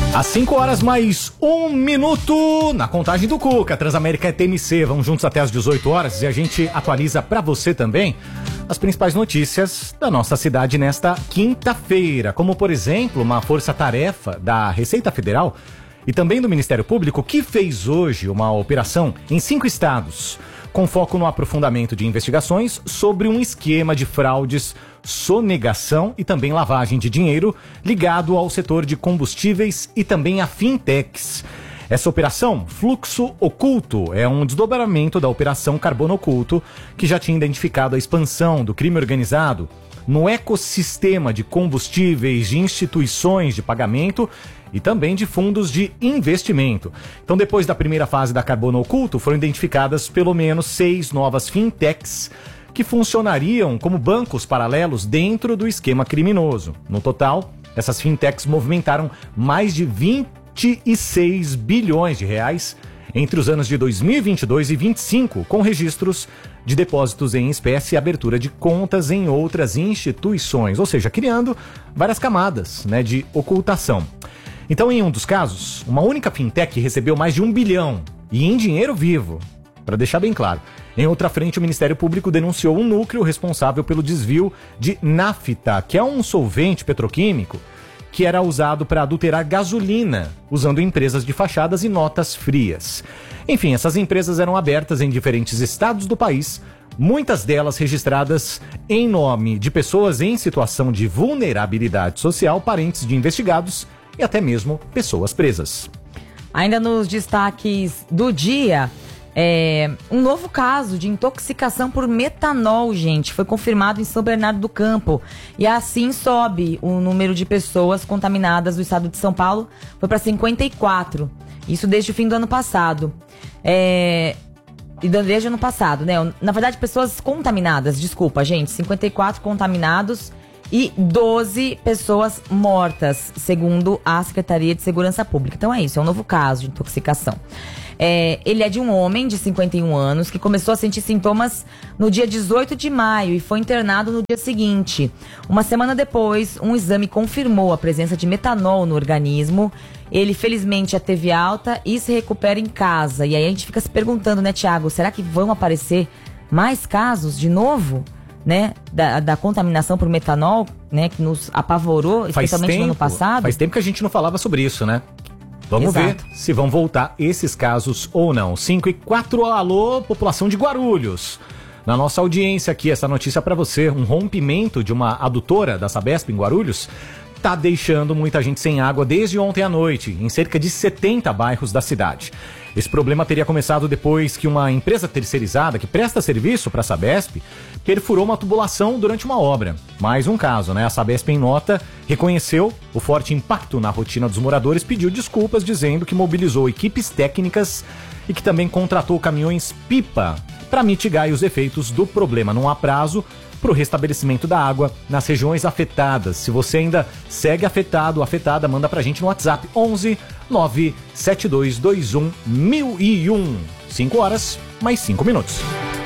Às 5 horas mais 1 minuto na contagem do Cuca. Transamérica é TMC. Vamos juntos até às 18 horas e a gente atualiza pra você também as principais notícias da nossa cidade nesta quinta-feira. Como, por exemplo, uma força-tarefa da Receita Federal e também do Ministério Público que fez hoje uma operação em 5 estados com foco no aprofundamento de investigações sobre um esquema de fraudes, sonegação e também lavagem de dinheiro ligado ao setor de combustíveis e também a fintechs. Essa operação, Fluxo Oculto, é um desdobramento da Operação Carbono Oculto, que já tinha identificado a expansão do crime organizado no ecossistema de combustíveis, de instituições de pagamento e também de fundos de investimento. Então, depois da primeira fase da Carbono Oculto, foram identificadas pelo menos 6 novas fintechs que funcionariam como bancos paralelos dentro do esquema criminoso. No total, essas fintechs movimentaram mais de 26 bilhões de reais entre os anos de 2022 e 2025, com registros de depósitos em espécie e abertura de contas em outras instituições, ou seja, criando várias camadas, de ocultação. Então, em um dos casos, uma única fintech recebeu mais de 1 bilhão e em dinheiro vivo, para deixar bem claro. Em outra frente, o Ministério Público denunciou um núcleo responsável pelo desvio de nafta, que é um solvente petroquímico que era usado para adulterar gasolina, usando empresas de fachadas e notas frias. Enfim, essas empresas eram abertas em diferentes estados do país, muitas delas registradas em nome de pessoas em situação de vulnerabilidade social, parentes de investigados e até mesmo pessoas presas. Ainda nos destaques do dia, um novo caso de intoxicação por metanol, gente, foi confirmado em São Bernardo do Campo. E assim sobe o número de pessoas contaminadas do estado de São Paulo, foi para 54. Isso desde o fim do ano passado. Desde o ano passado, Na verdade, pessoas contaminadas, 54 contaminados e 12 pessoas mortas, segundo a Secretaria de Segurança Pública. Então é isso, é um novo caso de intoxicação. Ele é de um homem de 51 anos que começou a sentir sintomas no dia 18 de maio e foi internado no dia seguinte. Uma semana depois, um exame confirmou a presença de metanol no organismo. Ele, felizmente, já teve alta e se recupera em casa. E aí a gente fica se perguntando, Thiago, será que vão aparecer mais casos de novo, da contaminação por metanol, que nos apavorou, especialmente no ano passado? Faz tempo que a gente não falava sobre isso, Vamos ver se vão voltar esses casos ou não. 5:04, alô, população de Guarulhos. Na nossa audiência aqui, essa notícia para você. Um rompimento de uma adutora da Sabesp em Guarulhos tá deixando muita gente sem água desde ontem à noite, em cerca de 70 bairros da cidade. Esse problema teria começado depois que uma empresa terceirizada que presta serviço para a Sabesp perfurou uma tubulação durante uma obra. Mais um caso, A Sabesp, em nota, reconheceu o forte impacto na rotina dos moradores, pediu desculpas dizendo que mobilizou equipes técnicas e que também contratou caminhões-pipa para mitigar os efeitos do problema. Não há prazo para o restabelecimento da água nas regiões afetadas. Se você ainda segue afetado ou afetada, manda pra gente no WhatsApp 11 97221 1001. 5 horas, mais 5 minutos.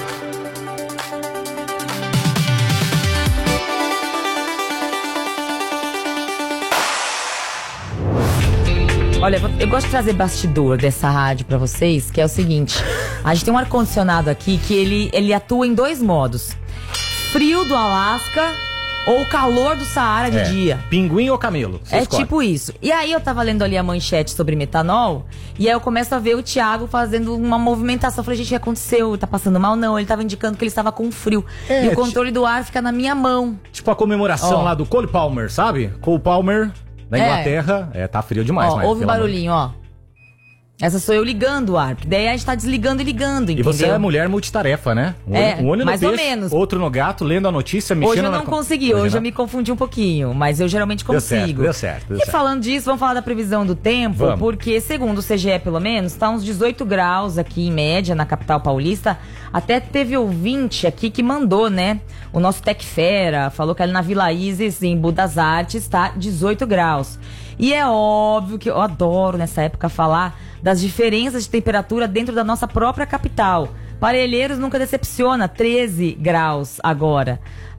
Olha, eu gosto de trazer bastidor dessa rádio pra vocês, que é o seguinte: a gente tem um ar-condicionado aqui que ele atua em 2 modos. Frio do Alasca ou calor do Saara de dia. Pinguim ou camelo? Tipo isso. E aí eu tava lendo ali a manchete sobre metanol, e aí eu começo a ver o Thiago fazendo uma movimentação. Eu falei, gente, o que aconteceu? Tá passando mal? Não, ele tava indicando que ele estava com frio. E o controle do ar fica na minha mão. Tipo a comemoração lá do Cole Palmer, sabe? Cole Palmer, da Inglaterra. Tá frio demais. Ouve o barulhinho, Essa sou eu ligando o ar, porque daí a gente tá desligando e ligando, entendeu? E você é mulher multitarefa, Um olho no mais peixe, ou menos. Outro no gato, lendo a notícia, mexendo Hoje eu não consegui, hoje eu me confundi um pouquinho, mas eu geralmente consigo. Deu certo. E falando disso, vamos falar da previsão do tempo, porque segundo o CGE, pelo menos, tá uns 18 graus aqui em média na capital paulista. Até teve ouvinte aqui que mandou, o nosso Tecfera, falou que ali na Vila Isis, em Budas Artes, tá 18 graus. E é óbvio que eu adoro nessa época falar das diferenças de temperatura dentro da nossa própria capital. Parelheiros nunca decepciona, 13 graus agora.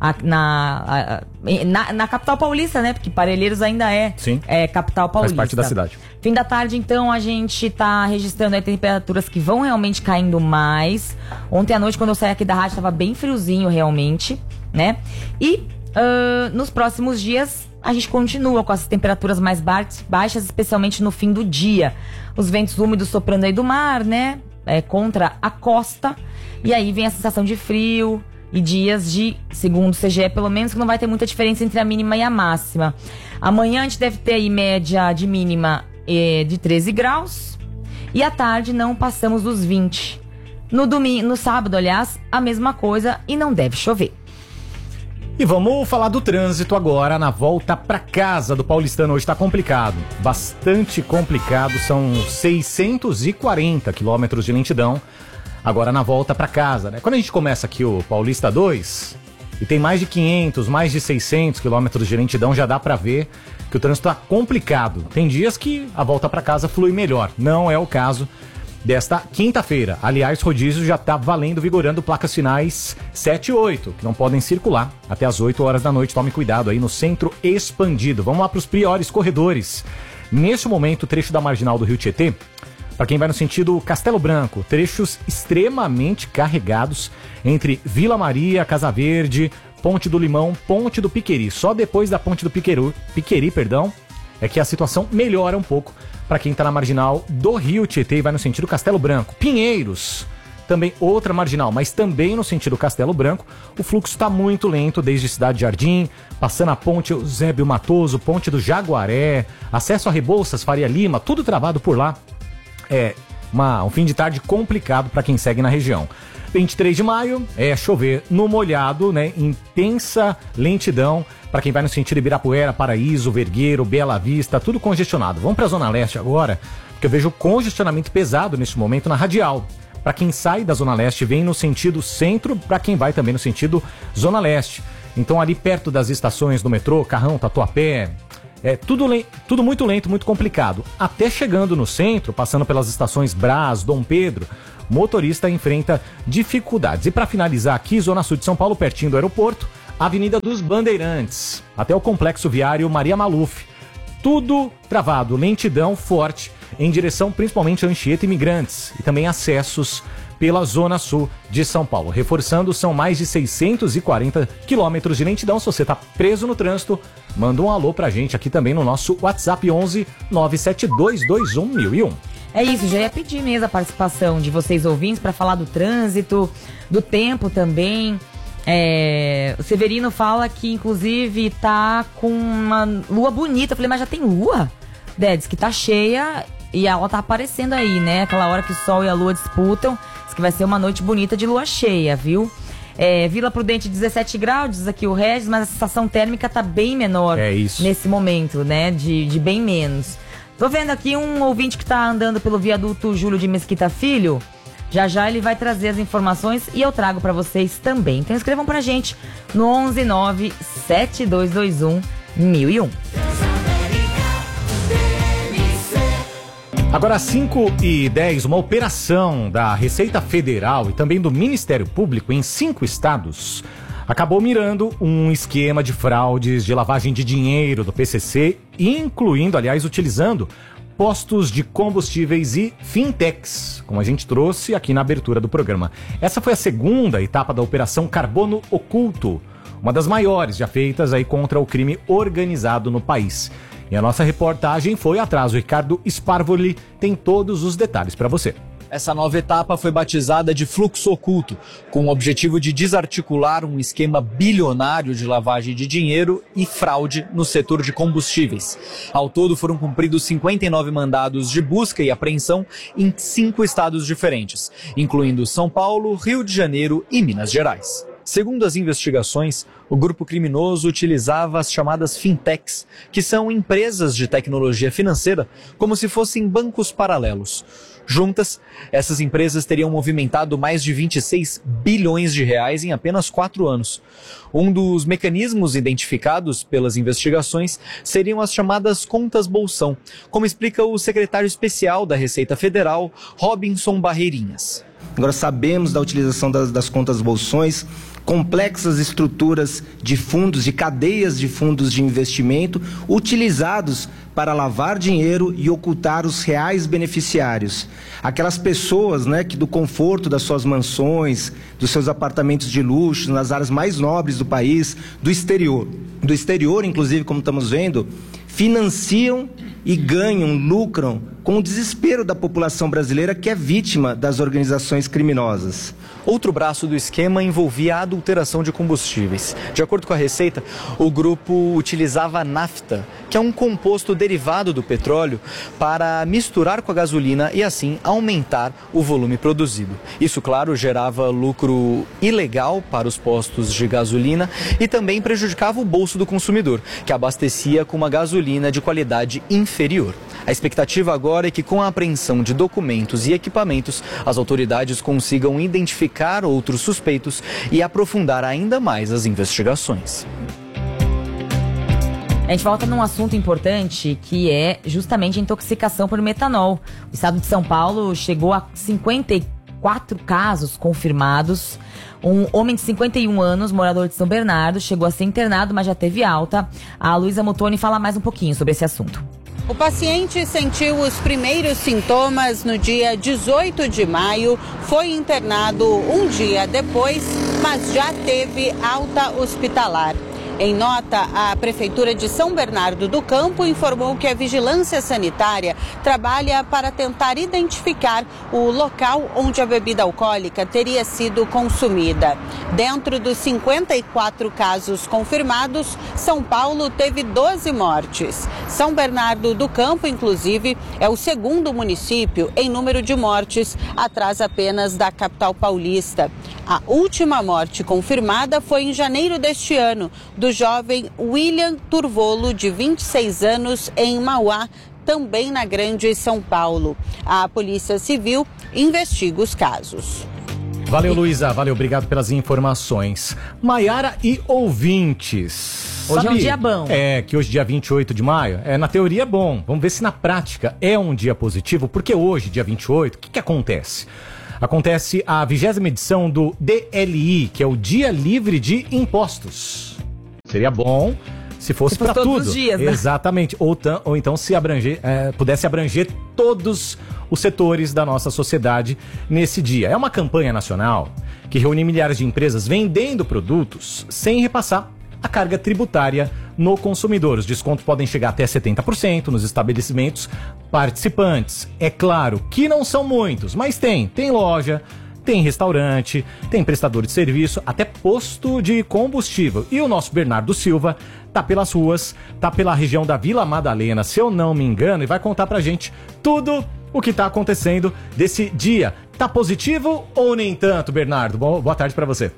Na capital paulista, né? Porque Parelheiros ainda é capital paulista. Faz parte da cidade. Fim da tarde, então, a gente tá registrando aí temperaturas que vão realmente caindo mais. Ontem à noite, quando eu saí aqui da rádio, tava bem friozinho realmente, né? E nos próximos dias, a gente continua com as temperaturas mais baixas, especialmente no fim do dia. Os ventos úmidos soprando aí do mar, né? Contra a costa. E aí vem a sensação de frio e dias de, segundo o CGE, pelo menos, que não vai ter muita diferença entre a mínima e a máxima. Amanhã a gente deve ter aí média de mínima de 13 graus. E à tarde não passamos dos 20. No sábado, aliás, a mesma coisa e não deve chover. E vamos falar do trânsito agora na volta para casa do paulistano. Hoje está complicado, bastante complicado, são 640 quilômetros de lentidão agora na volta para casa, né? Quando a gente começa aqui o Paulista 2 e tem mais de 500, mais de 600 quilômetros de lentidão, já dá para ver que o trânsito está complicado. Tem dias que a volta para casa flui melhor, não é o caso desta quinta-feira. Aliás, rodízio já está valendo, vigorando placas finais 7 e 8, que não podem circular até as 8 horas da noite. Tome cuidado aí no centro expandido. Vamos lá para os piores corredores. Neste momento, o trecho da marginal do Rio Tietê, para quem vai no sentido Castelo Branco, trechos extremamente carregados entre Vila Maria, Casa Verde, Ponte do Limão, Ponte do Piqueri. Só depois da Ponte do Piqueri, é que a situação melhora um pouco para quem está na marginal do Rio Tietê e vai no sentido Castelo Branco. Pinheiros, também outra marginal, mas também no sentido Castelo Branco, o fluxo está muito lento desde Cidade Jardim, passando a Ponte Eusébio Matoso, Ponte do Jaguaré, acesso a Rebouças, Faria Lima, tudo travado por lá. Um fim de tarde complicado para quem segue na região. 23 de maio, chover no molhado, né? Intensa lentidão para quem vai no sentido Ibirapuera, Paraíso, Vergueiro, Bela Vista, tudo congestionado. Vamos para a Zona Leste agora, porque eu vejo congestionamento pesado neste momento na Radial. Para quem sai da Zona Leste, vem no sentido centro, para quem vai também no sentido Zona Leste. Então ali perto das estações do metrô, Carrão, Tatuapé, tudo muito lento, muito complicado. Até chegando no centro, passando pelas estações Brás, Dom Pedro, motorista enfrenta dificuldades. E para finalizar aqui, Zona Sul de São Paulo, pertinho do aeroporto, Avenida dos Bandeirantes, até o Complexo Viário Maria Maluf. Tudo travado, lentidão forte, em direção principalmente a Anchieta e Imigrantes, e também acessos pela Zona Sul de São Paulo. Reforçando, são mais de 640 quilômetros de lentidão. Se você está preso no trânsito, manda um alô pra gente aqui também no nosso WhatsApp 11 97221 1001. É isso, já ia pedir mesmo a participação de vocês ouvintes para falar do trânsito, do tempo também. O Severino fala que, inclusive, tá com uma lua bonita. Eu falei, mas já tem lua? Diz que tá cheia e ela tá aparecendo aí, né? Aquela hora que o sol e a lua disputam. Diz que vai ser uma noite bonita de lua cheia, viu? Vila Prudente, 17 graus, diz aqui o Regis, mas a sensação térmica tá bem menor nesse momento, né? De bem menos. Tô vendo aqui um ouvinte que tá andando pelo viaduto Júlio de Mesquita Filho. Já ele vai trazer as informações e eu trago para vocês também. Então escrevam pra gente no 11972211001. Agora, às 5h10, uma operação da Receita Federal e também do Ministério Público em 5 estados acabou mirando um esquema de fraudes de lavagem de dinheiro do PCC, incluindo, aliás, utilizando postos de combustíveis e fintechs, como a gente trouxe aqui na abertura do programa. Essa foi a segunda etapa da Operação Carbono Oculto, uma das maiores já feitas aí contra o crime organizado no país. E a nossa reportagem foi atrás. O Ricardo Sparvoli tem todos os detalhes para você. Essa nova etapa foi batizada de Fluxo Oculto, com o objetivo de desarticular um esquema bilionário de lavagem de dinheiro e fraude no setor de combustíveis. Ao todo foram cumpridos 59 mandados de busca e apreensão em 5 estados diferentes, incluindo São Paulo, Rio de Janeiro e Minas Gerais. Segundo as investigações, o grupo criminoso utilizava as chamadas fintechs, que são empresas de tecnologia financeira, como se fossem bancos paralelos. Juntas, essas empresas teriam movimentado mais de 26 bilhões de reais em apenas 4 anos. Um dos mecanismos identificados pelas investigações seriam as chamadas contas bolsão, como explica o secretário especial da Receita Federal, Robinson Barreirinhas. Agora sabemos da utilização das contas bolsões, complexas estruturas de fundos, de cadeias de fundos de investimento, utilizados para lavar dinheiro e ocultar os reais beneficiários. Aquelas pessoas, né, que do conforto das suas mansões, dos seus apartamentos de luxo, nas áreas mais nobres do país, do exterior, inclusive, como estamos vendo, financiam e ganham, lucram com o desespero da população brasileira que é vítima das organizações criminosas. Outro braço do esquema envolvia a adulteração de combustíveis. De acordo com a Receita, o grupo utilizava nafta, que é um composto derivado do petróleo, para misturar com a gasolina e assim aumentar o volume produzido. Isso, claro, gerava lucro ilegal para os postos de gasolina e também prejudicava o bolso do consumidor, que abastecia com uma gasolina de qualidade inferior. A expectativa agora é que, com a apreensão de documentos e equipamentos, as autoridades consigam identificar outros suspeitos e aprofundar ainda mais as investigações. A gente volta num assunto importante, que é justamente a intoxicação por metanol. O estado de São Paulo chegou a 54 casos confirmados. Um homem de 51 anos, morador de São Bernardo, chegou a ser internado, mas já teve alta. A Luísa Mutoni fala mais um pouquinho sobre esse assunto. O paciente sentiu os primeiros sintomas no dia 18 de maio, foi internado um dia depois, mas já teve alta hospitalar. Em nota, a Prefeitura de São Bernardo do Campo informou que a Vigilância Sanitária trabalha para tentar identificar o local onde a bebida alcoólica teria sido consumida. Dentro dos 54 casos confirmados, São Paulo teve 12 mortes. São Bernardo do Campo, inclusive, é o segundo município em número de mortes, atrás apenas da capital paulista. A última morte confirmada foi em janeiro deste ano, do jovem William Turvolo, de 26 anos, em Mauá, também na Grande São Paulo. A Polícia Civil investiga os casos. Valeu, Luísa. Valeu, obrigado pelas informações. Maiara e ouvintes. Hoje é um dia bom. É, que hoje, dia 28 de maio, na teoria é bom. Vamos ver se na prática é um dia positivo, porque hoje, dia 28, o que acontece? Acontece a 20ª edição do DLI, que é o Dia Livre de Impostos. Seria bom se fosse para tudo. Os dias, né? Exatamente. Ou então se pudesse abranger todos os setores da nossa sociedade nesse dia. É uma campanha nacional que reúne milhares de empresas vendendo produtos sem repassar a carga tributária no consumidor. Os descontos podem chegar até 70% nos estabelecimentos participantes. É claro que não são muitos, mas tem loja, tem restaurante, tem prestador de serviço, até posto de combustível. E o nosso Bernardo Silva tá pelas ruas, tá pela região da Vila Madalena, se eu não me engano, e vai contar pra gente tudo o que tá acontecendo desse dia. Tá positivo ou nem tanto, Bernardo? Boa tarde pra você.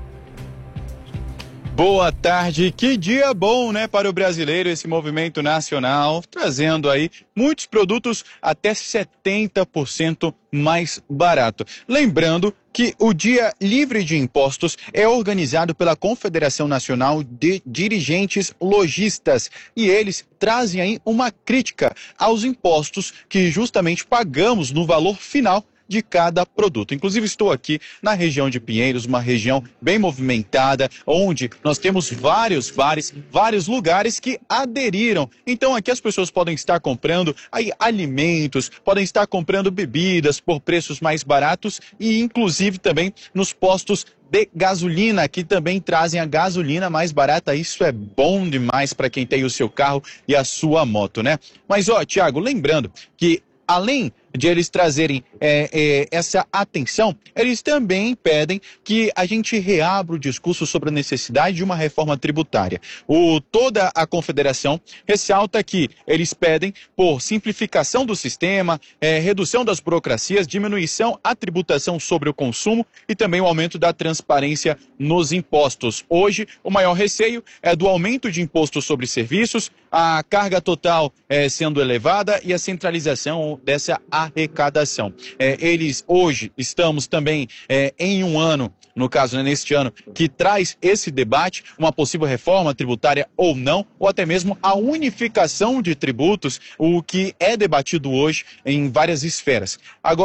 Boa tarde, que dia bom, né, para o brasileiro, esse movimento nacional, trazendo aí muitos produtos até 70% mais barato. Lembrando que o Dia Livre de Impostos é organizado pela Confederação Nacional de Dirigentes Lojistas e eles trazem aí uma crítica aos impostos que justamente pagamos no valor final de cada produto. Inclusive estou aqui na região de Pinheiros, uma região bem movimentada, onde nós temos vários bares, vários lugares que aderiram. Então aqui as pessoas podem estar comprando aí alimentos, podem estar comprando bebidas por preços mais baratos e inclusive também nos postos de gasolina, que também trazem a gasolina mais barata. Isso é bom demais para quem tem o seu carro e a sua moto, né? Mas Tiago, lembrando que além de eles trazerem essa atenção, eles também pedem que a gente reabra o discurso sobre a necessidade de uma reforma tributária. Toda a confederação ressalta que eles pedem por simplificação do sistema, redução das burocracias, diminuição à tributação sobre o consumo e também o aumento da transparência nos impostos. Hoje, o maior receio é do aumento de imposto sobre serviços, a carga total sendo elevada e a centralização dessa arrecadação. Eles hoje estamos também em um ano, no caso, né, neste ano, que traz esse debate, uma possível reforma tributária ou não, ou até mesmo a unificação de tributos, o que é debatido hoje em várias esferas. Agora,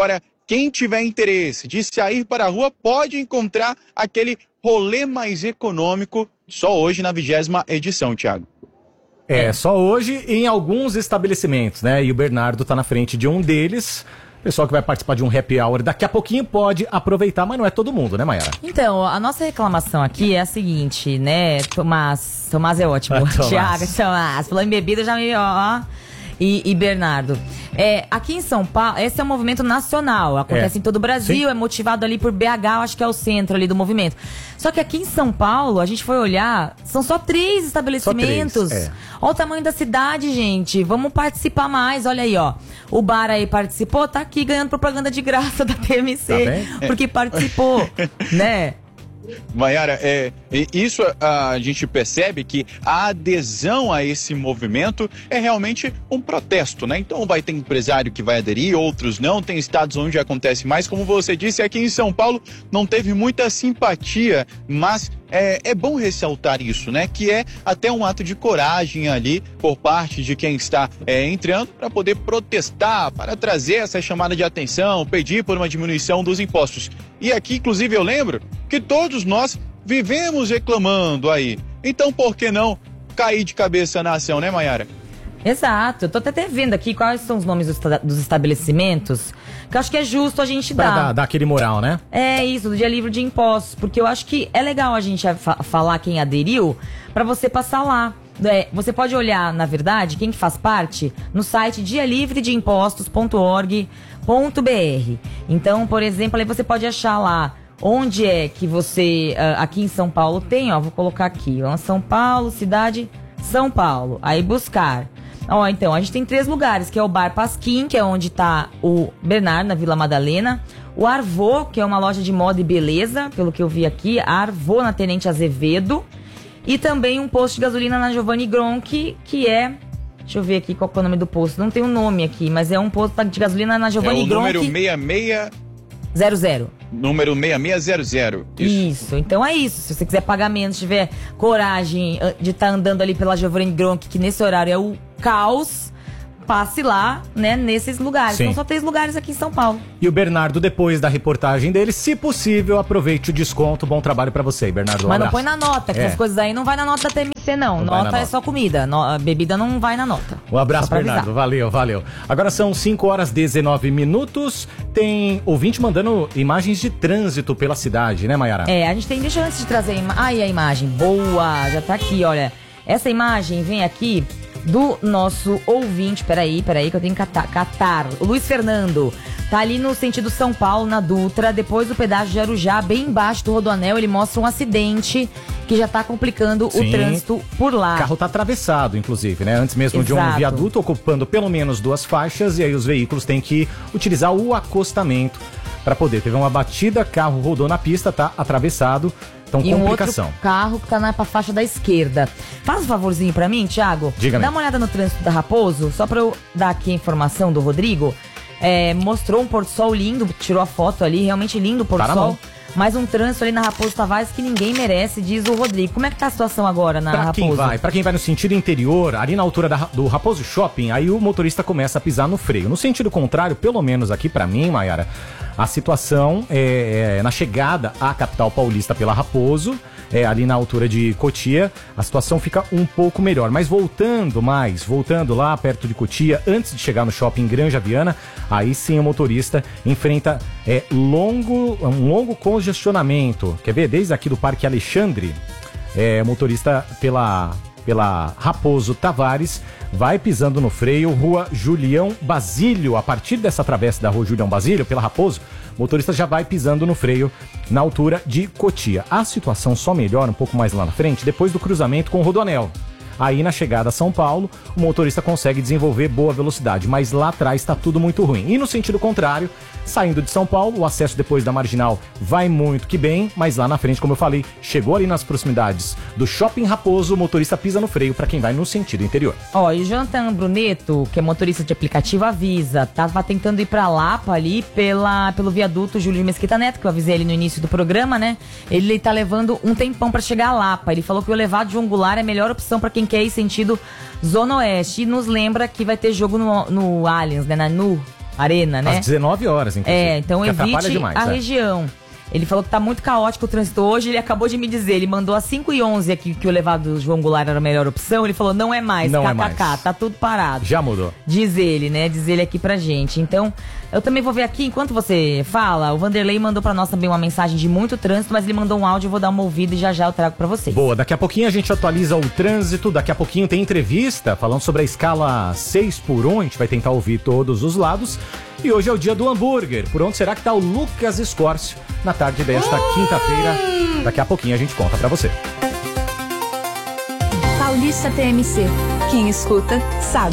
quem tiver interesse de sair para a rua pode encontrar aquele rolê mais econômico só hoje na 20ª edição, Thiago. Só hoje em alguns estabelecimentos, né? E o Bernardo tá na frente de um deles. O pessoal que vai participar de um happy hour daqui a pouquinho pode aproveitar, mas não é todo mundo, né, Mayara? Então, a nossa reclamação aqui é a seguinte, né? Tomás é ótimo. Thiago, Tomás. Falando em bebida, já me... E Bernardo, aqui em São Paulo, esse é um movimento nacional, acontece em todo o Brasil, é motivado ali por BH, eu acho que é o centro ali do movimento. Só que aqui em São Paulo, a gente foi olhar, são só 3 estabelecimentos. Olha o tamanho da cidade, gente, vamos participar mais, olha aí, ó. O bar aí participou, tá aqui ganhando propaganda de graça da TMC, porque participou, né? Mayara, isso a gente percebe que a adesão a esse movimento é realmente um protesto, né? Então vai ter empresário que vai aderir, outros não, tem estados onde acontece mais, como você disse, aqui em São Paulo não teve muita simpatia, mas é bom ressaltar isso, né? Que é até um ato de coragem ali por parte de quem está entrando para poder protestar, para trazer essa chamada de atenção, pedir por uma diminuição dos impostos. E aqui, inclusive, eu lembro que todos nós vivemos reclamando aí. Então, por que não cair de cabeça na ação, né, Mayara? Exato, eu tô até vendo aqui quais são os nomes dos estabelecimentos, que eu acho que é justo a gente dar aquele moral, né? É isso, do dia livre de impostos, porque eu acho que é legal a gente falar quem aderiu, pra você passar lá. Você pode olhar, na verdade, quem que faz parte, no site dialivredeimpostos.org.br. Então, por exemplo, aí você pode achar lá onde é que você, aqui em São Paulo tem, ó, vou colocar aqui, ó, São Paulo, cidade São Paulo, aí buscar. Ó, então, a gente tem 3 lugares, que é o Bar Pasquim, que é onde tá o Bernardo, na Vila Madalena. O Arvô, que é uma loja de moda e beleza, pelo que eu vi aqui. Arvô, na Tenente Azevedo. E também um posto de gasolina na Giovanni Gronchi, que é... Deixa eu ver aqui qual é o nome do posto. Não tem um nome aqui, mas é um posto de gasolina na Giovanni Gronchi. É o número 6600. Número 6600. Isso, então é isso. Se você quiser pagar menos, tiver coragem de estar andando ali pela Giovanni Gronchi, que nesse horário é o caos, passe lá, né, nesses lugares. São só 3 lugares aqui em São Paulo. E o Bernardo, depois da reportagem dele, se possível, aproveite o desconto. Bom trabalho pra você, Bernardo. Mas não põe na nota, que essas coisas aí não vai na nota da TMC, não. Nota é só comida. Bebida não vai na nota. Um abraço, Bernardo. Valeu. Agora são 5h19. Tem ouvinte mandando imagens de trânsito pela cidade, né, Mayara? A gente tem... Deixa eu antes de trazer a imagem. Boa, já tá aqui, olha. Essa imagem vem aqui do nosso ouvinte, peraí, que eu tenho que catar. O Luiz Fernando tá ali no sentido São Paulo, na Dutra, depois do pedágio de Arujá, bem embaixo do Rodoanel, ele mostra um acidente que já tá complicando o trânsito por lá. O carro tá atravessado, inclusive, né? Antes mesmo de um viaduto, ocupando pelo menos 2 faixas, e aí os veículos têm que utilizar o acostamento para poder. Teve uma batida, carro rodou na pista, tá atravessado. Então, e complicação. Um outro carro que tá na faixa da esquerda. Faz um favorzinho pra mim, Thiago. Diga-me. Dá uma olhada no trânsito da Raposo, só pra eu dar aqui a informação do Rodrigo. Mostrou um pôr-do-sol lindo, tirou a foto ali, realmente lindo o pôr-do-sol. Mas um trânsito ali na Raposo Tavares que ninguém merece, diz o Rodrigo. Como é que tá a situação agora na Raposo? Pra quem vai no sentido interior, ali na altura do Raposo Shopping, aí o motorista começa a pisar no freio. No sentido contrário, pelo menos aqui pra mim, Mayara, a situação é na chegada à capital paulista pela Raposo, ali na altura de Cotia, a situação fica um pouco melhor. Mas voltando lá perto de Cotia, antes de chegar no shopping Granja Viana, aí sim o motorista enfrenta um longo congestionamento. Quer ver? Desde aqui do Parque Alexandre, motorista pela Raposo Tavares vai pisando no freio, Rua Julião Basílio. A partir dessa travessa da Rua Julião Basílio, pela Raposo, o motorista já vai pisando no freio na altura de Cotia. A situação só melhora um pouco mais lá na frente, depois do cruzamento com o Rodoanel. Aí na chegada a São Paulo, o motorista consegue desenvolver boa velocidade, mas lá atrás está tudo muito ruim. E no sentido contrário, saindo de São Paulo, o acesso depois da Marginal vai muito que bem, mas lá na frente, como eu falei, chegou ali nas proximidades do Shopping Raposo, o motorista pisa no freio para quem vai no sentido interior. E o Jonathan Bruneto, que é motorista de aplicativo, avisa, tava tentando ir pra Lapa ali pelo viaduto Júlio de Mesquita Neto, que eu avisei ele no início do programa, né? Ele tá levando um tempão pra chegar a Lapa. Ele falou que o elevado João Goulart é a melhor opção pra quem quer ir sentido Zona Oeste. E nos lembra que vai ter jogo no Allianz, né? Arena, né? Às 19 horas, inclusive. Então que atrapalha evite demais, a região. Ele falou que tá muito caótico o trânsito hoje. Ele acabou de me dizer, ele mandou às 5h11 aqui que o elevado do João Goulart era a melhor opção. Ele falou, não é mais, não kkk, é mais. Tá tudo parado. Já mudou. Diz ele, né? Diz ele aqui pra gente. Então, eu também vou ver aqui, enquanto você fala, o Vanderlei mandou pra nós também uma mensagem de muito trânsito, mas ele mandou um áudio, eu vou dar uma ouvida e já eu trago pra vocês. Boa, daqui a pouquinho a gente atualiza o trânsito, daqui a pouquinho tem entrevista falando sobre a escala 6x1, a gente vai tentar ouvir todos os lados. E hoje é o dia do hambúrguer. Por onde será que tá o Lucas Escórcio na tarde desta quinta-feira? Daqui a pouquinho a gente conta pra você. Paulista TMC. Quem escuta, sabe.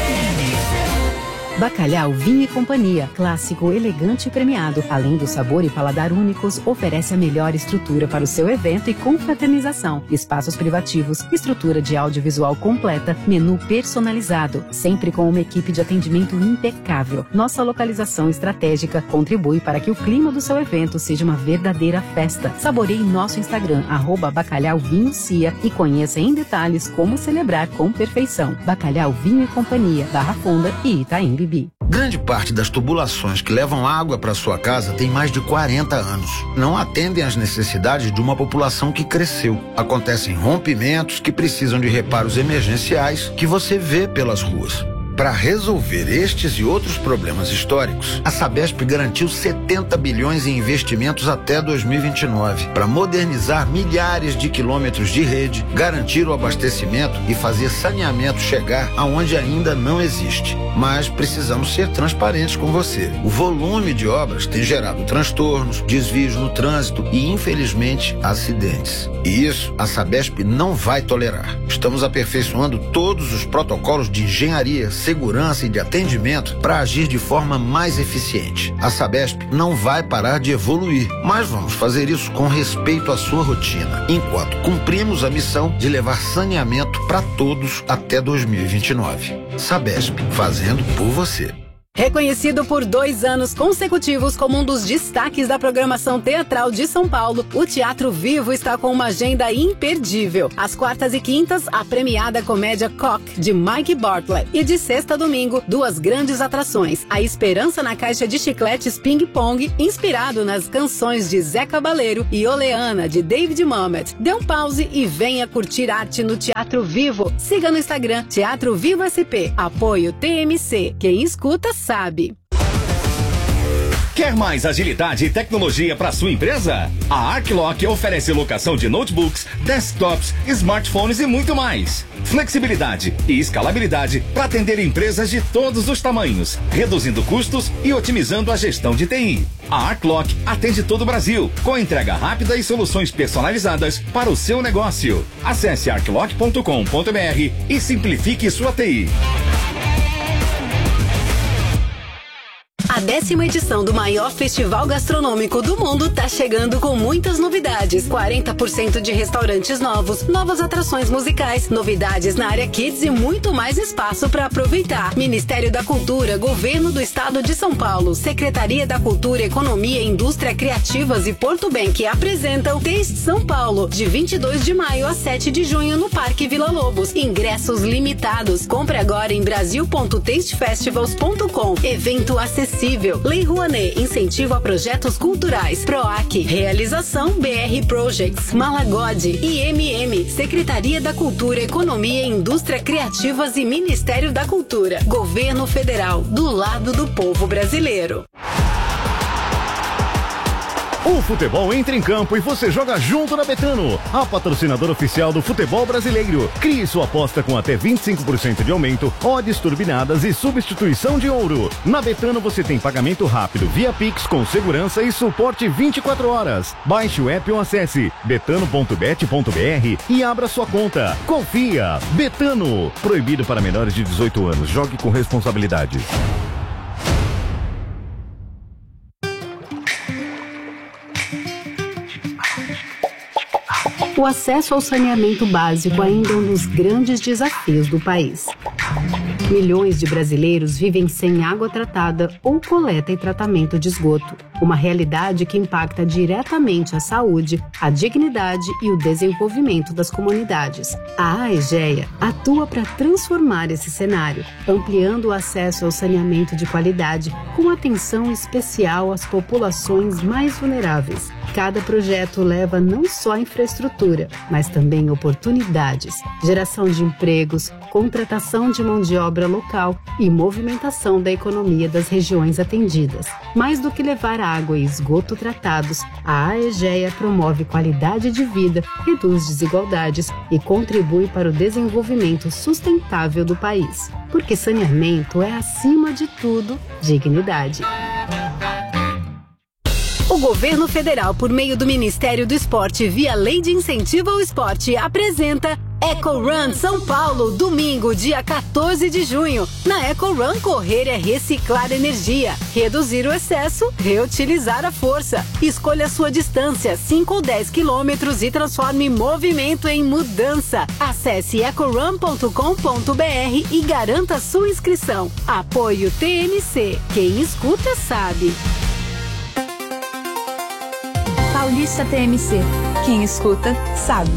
Bacalhau Vinho e Companhia, clássico, elegante e premiado. Além do sabor e paladar únicos, oferece a melhor estrutura para o seu evento e confraternização. Espaços privativos, estrutura de audiovisual completa, menu personalizado, sempre com uma equipe de atendimento impecável. Nossa localização estratégica contribui para que o clima do seu evento seja uma verdadeira festa. Saboreie nosso Instagram, @bacalhauvinhocia, e conheça em detalhes como celebrar com perfeição. Bacalhau Vinho e Companhia, Barra Funda e Itaim Bibi. Grande parte das tubulações que levam água para sua casa tem mais de 40 anos. Não atendem às necessidades de uma população que cresceu. Acontecem rompimentos que precisam de reparos emergenciais que você vê pelas ruas. Para resolver estes e outros problemas históricos, a Sabesp garantiu 70 bilhões em investimentos até 2029 para modernizar milhares de quilômetros de rede, garantir o abastecimento e fazer saneamento chegar aonde ainda não existe. Mas precisamos ser transparentes com você. O volume de obras tem gerado transtornos, desvios no trânsito e, infelizmente, acidentes. E isso a Sabesp não vai tolerar. Estamos aperfeiçoando todos os protocolos de engenharia, segurança e de atendimento para agir de forma mais eficiente. A Sabesp não vai parar de evoluir, mas vamos fazer isso com respeito à sua rotina, enquanto cumprimos a missão de levar saneamento para todos até 2029. Sabesp, fazendo por você. Reconhecido por 2 anos consecutivos como um dos destaques da programação teatral de São Paulo, o Teatro Vivo está com uma agenda imperdível. Às quartas e quintas, a premiada comédia Cock, de Mike Bartlett. E de sexta a domingo, 2 grandes atrações. A Esperança na Caixa de Chicletes Ping Pong, inspirado nas canções de Zé Cabaleiro, e Oleana, de David Mamet. Dê um pause e venha curtir arte no Teatro Vivo. Siga no Instagram, Teatro Vivo SP. Apoio TMC. Quem escuta, sabe. Quer mais agilidade e tecnologia para sua empresa? A Arclock oferece locação de notebooks, desktops, smartphones e muito mais. Flexibilidade e escalabilidade para atender empresas de todos os tamanhos, reduzindo custos e otimizando a gestão de TI. A Arclock atende todo o Brasil, com entrega rápida e soluções personalizadas para o seu negócio. Acesse arclock.com.br e simplifique sua TI. A 10ª edição do maior festival gastronômico do mundo tá chegando com muitas novidades. 40% de restaurantes novos, novas atrações musicais, novidades na área Kids e muito mais espaço para aproveitar. Ministério da Cultura, Governo do Estado de São Paulo, Secretaria da Cultura, Economia, Indústria Criativas e Porto Bank apresentam Taste São Paulo, de 22 de maio a 7 de junho no Parque Vila Lobos. Ingressos limitados. Compre agora em brasil.tastefestivals.com. Evento acessível. Lei Rouanet, incentivo a projetos culturais. PROAC, realização BR Projects, Malagode, IMM, Secretaria da Cultura, Economia, Indústria Criativas e Ministério da Cultura. Governo Federal, do lado do povo brasileiro. O futebol entra em campo e você joga junto na Betano, a patrocinadora oficial do futebol brasileiro. Crie sua aposta com até 25% de aumento, odds turbinadas e substituição de ouro. Na Betano você tem pagamento rápido via Pix com segurança e suporte 24 horas. Baixe o app ou acesse betano.bet.br e abra sua conta. Confia! Betano. Proibido para menores de 18 anos. Jogue com responsabilidade. O acesso ao saneamento básico ainda é um dos grandes desafios do país. Milhões de brasileiros vivem sem água tratada ou coleta e tratamento de esgoto. Uma realidade que impacta diretamente a saúde, a dignidade e o desenvolvimento das comunidades. A AEGEA atua para transformar esse cenário, ampliando o acesso ao saneamento de qualidade, com atenção especial às populações mais vulneráveis. Cada projeto leva não só infraestrutura, mas também oportunidades, geração de empregos, contratação de mão de obra local e movimentação da economia das regiões atendidas. Mais do que levar água e esgoto tratados, a AEGEA promove qualidade de vida, reduz desigualdades e contribui para o desenvolvimento sustentável do país. Porque saneamento é, acima de tudo, dignidade. O governo federal, por meio do Ministério do Esporte, via Lei de Incentivo ao Esporte, apresenta Eco Run São Paulo, domingo, dia 14 de junho. Na Eco Run, correr é reciclar energia, reduzir o excesso, reutilizar a força. Escolha a sua distância, 5 ou 10 quilômetros, e transforme movimento em mudança. Acesse ecorun.com.br e garanta sua inscrição. Apoio TMC. Quem escuta sabe. Paulista TMC. Quem escuta, sabe.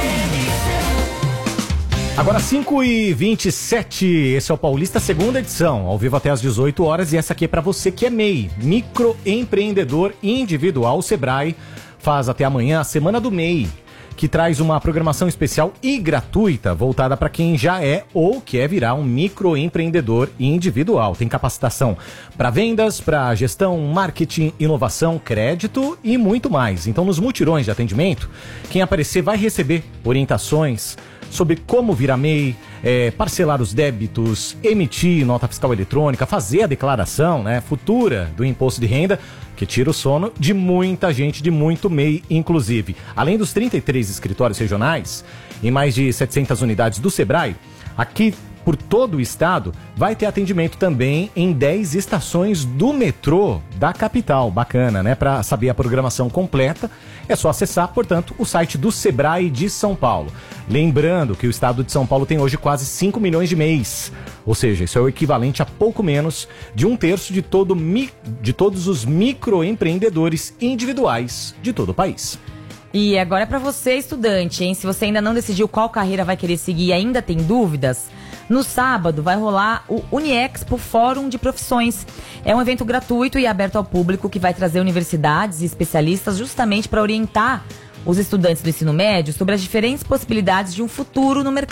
Agora 5h27, esse é o Paulista, segunda edição, ao vivo até às 18 horas, e essa aqui é para você que é MEI, microempreendedor individual. O Sebrae faz até amanhã a Semana do MEI, que traz uma programação especial e gratuita voltada para quem já é ou quer virar um microempreendedor individual. Tem capacitação para vendas, para gestão, marketing, inovação, crédito e muito mais. Então, nos mutirões de atendimento, quem aparecer vai receber orientações sobre como virar MEI, parcelar os débitos, emitir nota fiscal eletrônica, fazer a declaração, futura do imposto de renda, que tira o sono de muita gente, de muito MEI, inclusive. Além dos 33 escritórios regionais e mais de 700 unidades do Sebrae, aqui por todo o estado vai ter atendimento também em 10 estações do metrô da capital. Bacana, Para saber a programação completa, é só acessar, portanto, o site do Sebrae de São Paulo. Lembrando que o estado de São Paulo tem hoje quase 5 milhões de MEIs, ou seja, isso é o equivalente a pouco menos de 1/3 de todos os microempreendedores individuais de todo o país. E agora é para você, estudante, hein? Se você ainda não decidiu qual carreira vai querer seguir e ainda tem dúvidas, no sábado vai rolar o Uniexpo Fórum de Profissões. É um evento gratuito e aberto ao público que vai trazer universidades e especialistas justamente para orientar os estudantes do ensino médio sobre as diferentes possibilidades de um futuro no mercado